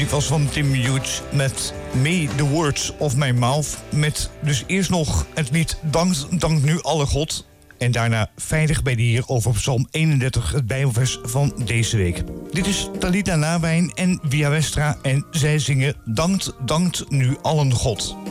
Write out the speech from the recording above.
Dit was van Tim Hughes met May the Words of My Mouth. Met dus eerst nog het lied Dank nu alle God. En daarna Veilig bij de Heer over Psalm 31, het Bijbelvers van deze week. Dit is Talita Nawijn en Via Westra en zij zingen Dankt nu allen God.